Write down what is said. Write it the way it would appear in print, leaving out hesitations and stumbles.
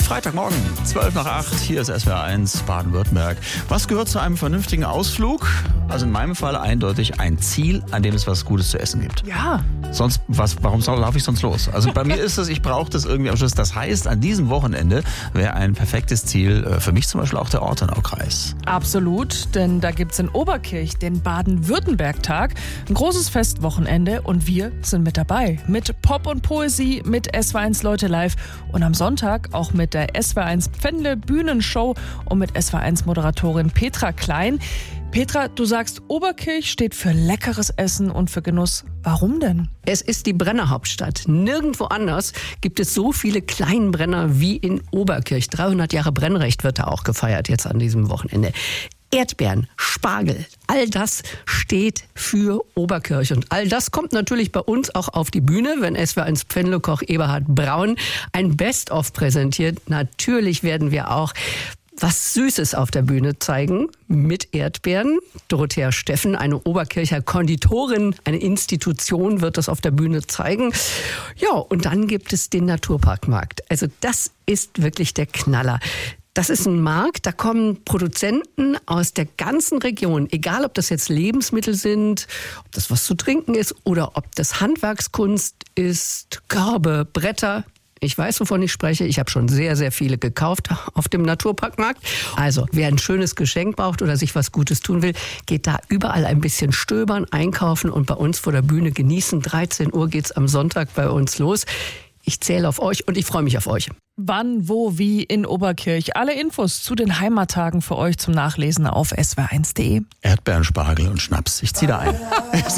Freitagmorgen, 7:55, hier ist SWR1 Baden-Württemberg. Was gehört zu einem vernünftigen Ausflug? Also in meinem Fall eindeutig ein Ziel, an dem es was Gutes zu essen gibt. Ja. Sonst, warum laufe ich sonst los? Also bei mir ist es, ich brauche das irgendwie am Schluss. Das heißt, an diesem Wochenende wäre ein perfektes Ziel für mich zum Beispiel auch der Ortenaukreis. Absolut, denn da gibt's in Oberkirch den Baden-Württemberg-Tag. Ein großes Festwochenende und wir sind mit dabei. Mit Pop und Poesie, mit SWR1 Leute live und am Sonntag auch mit der SWR1 Pfändle Bühnenshow und mit SWR1 Moderatorin Petra Klein. Petra, du sagst, Oberkirch steht für leckeres Essen und für Genuss. Warum denn? Es ist die Brennerhauptstadt. Nirgendwo anders gibt es so viele Kleinbrenner wie in Oberkirch. 300 Jahre Brennrecht wird da auch gefeiert jetzt an diesem Wochenende. Erdbeeren, Spargel, all das steht für Oberkirch. Und all das kommt natürlich bei uns auch auf die Bühne, wenn SWR1 Pfändle-Koch Eberhard Braun ein Best-of präsentiert. Natürlich werden wir auch was Süßes auf der Bühne zeigen mit Erdbeeren. Dorothea Steffen, eine Oberkircher Konditorin, eine Institution, wird das auf der Bühne zeigen. Ja, und dann gibt es den Naturparkmarkt. Also das ist wirklich der Knaller. Das ist ein Markt, da kommen Produzenten aus der ganzen Region, egal ob das jetzt Lebensmittel sind, ob das was zu trinken ist oder ob das Handwerkskunst ist, Körbe, Bretter. Ich weiß, wovon ich spreche. Ich habe schon sehr, sehr viele gekauft auf dem Naturparkmarkt. Also, wer ein schönes Geschenk braucht oder sich was Gutes tun will, geht da überall ein bisschen stöbern, einkaufen und bei uns vor der Bühne genießen. 13 Uhr geht's am Sonntag bei uns los. Ich zähle auf euch und ich freue mich auf euch. Wann, wo, wie in Oberkirch. Alle Infos zu den Heimattagen für euch zum Nachlesen auf swr1.de. Erdbeeren, Spargel und Schnaps. Ich ziehe da ein.